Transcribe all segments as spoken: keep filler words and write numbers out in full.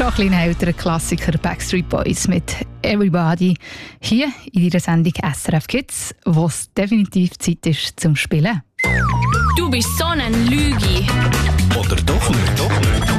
Schon ein kleiner älterer Klassiker Backstreet Boys mit «Everybody» hier in ihrer Sendung S R F Kids, wo es definitiv Zeit ist zum Spielen. Du bist so ein Lügi. Oder doch nicht? Doch nicht.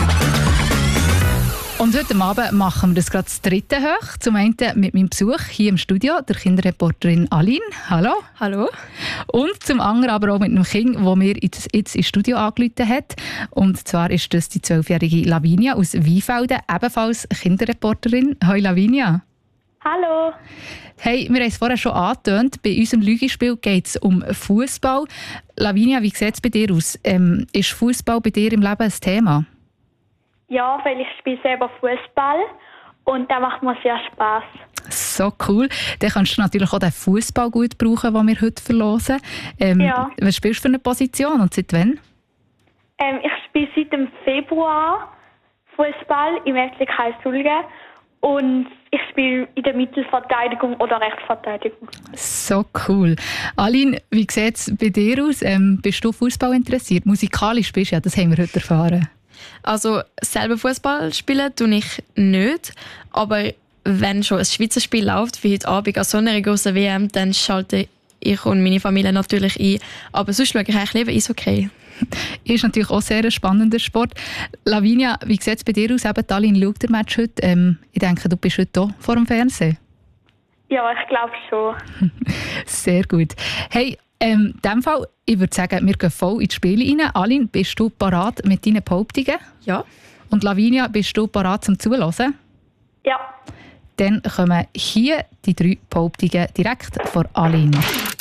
Und heute Abend machen wir das gerade das dritte hoch. Zum einen mit meinem Besuch hier im Studio, der Kinderreporterin Aline. Hallo. Hallo. Und zum anderen aber auch mit einem Kind, das mir jetzt ins Studio angerufen hat. Und zwar ist das die zwölfjährige Lavinia aus Weinfelden, ebenfalls Kinderreporterin. Hallo Lavinia. Hallo. Hey, wir haben es vorher schon angetönt, bei unserem Lügespiel geht es um Fußball. Lavinia, wie sieht es bei dir aus? Ähm, ist Fußball bei dir im Leben ein Thema? Ja, weil ich spiele selber Fußball und da macht mir sehr Spass. So cool. Dann kannst du natürlich auch den Fußball gut brauchen, den wir heute verlosen. Ähm, Ja. Was spielst du für eine Position und seit wann? Ähm, ich spiele seit dem Februar Fußball im F C K Sulge und ich spiele in der Mittelverteidigung oder Rechtsverteidigung. So cool. Aline, wie sieht es bei dir aus? Ähm, bist du Fußball interessiert? Musikalisch bist du ja, das haben wir heute erfahren. Also selber Fußball spielen tue ich nicht, aber wenn schon ein Schweizer Spiel läuft, wie heute Abend an so einer grossen W M, dann schalte ich und meine Familie natürlich ein. Aber sonst schaue ich eigentlich lieber Eishockey. Ist natürlich auch sehr ein spannender Sport. Lavinia, wie sieht es bei dir aus? Eben, Aline schaut den Match heute. Ähm, ich denke, du bist heute hier vor dem Fernsehen. Ja, ich glaube schon. Sehr gut. Hey, ähm, in diesem Fall, ich würde sagen, wir gehen voll ins Spiel rein. Aline, bist du parat mit deinen Behauptungen? Ja. Und Lavinia, bist du parat zum Zuhören? Ja. Dann kommen hier die drei Behauptungen direkt von Aline.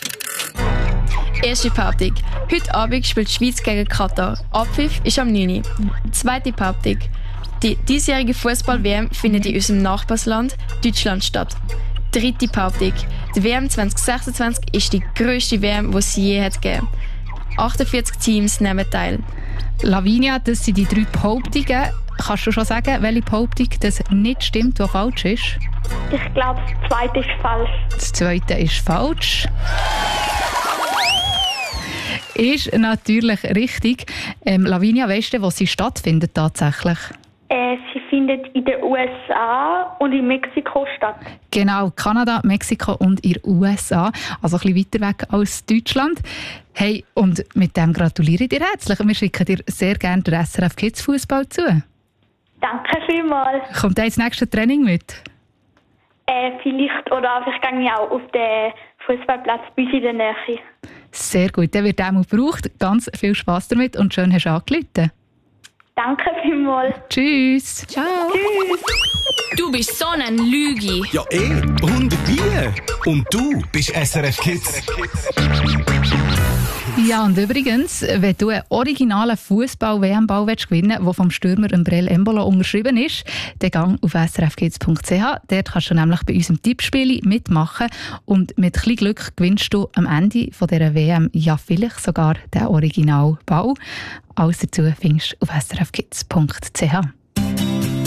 Erste Behauptung. Heute Abend spielt die Schweiz gegen Katar. Abpfiff ist am neun Uhr. Zweite Behauptung. Die diesjährige Fußball-W M findet in unserem Nachbarsland Deutschland statt. Dritte Behauptung. Die W M zwanzig sechsundzwanzig ist die grösste W M, die es je hat gegeben. achtundvierzig Teams nehmen teil. Lavinia, das sind die drei Behauptungen. Kannst du schon sagen, welche Behauptung das nicht stimmt, die falsch ist? Ich glaube, das zweite ist falsch. Das zweite ist falsch. Ist natürlich richtig. Ähm, Lavinia, weißt du, wo sie stattfindet tatsächlich? Äh, sie findet in den U S A und in Mexiko statt. Genau, Kanada, Mexiko und in den U S A. Also ein bisschen weiter weg als Deutschland. Hey, und mit dem gratuliere ich dir herzlich. Wir schicken dir sehr gerne den S R F Kids Fußball zu. Danke vielmals. Kommt dein nächstes Training mit? Äh, vielleicht oder vielleicht gehe ich auch auf den Fußballplatz bei uns in der Nähe. Sehr gut, der wird auch mal gebraucht. Ganz viel Spass damit und schön hast du angerufen. Danke vielmals. Tschüss. Ciao. Tschüss. Du bist so ein Lügi. Ja, eh. Und wie? Und du bist S R F Kids. Ja, und übrigens, wenn du einen originalen Fußball-W M-Ball gewinnen willst, der vom Stürmer Embrel Embolo unterschrieben ist, dann gang auf s r f kids punkt c h. Dort kannst du nämlich bei unserem Tippspiel mitmachen und mit ein bisschen Glück gewinnst du am Ende von dieser W M ja vielleicht sogar den Originalball. Alles dazu findest du auf s r f kids punkt c h.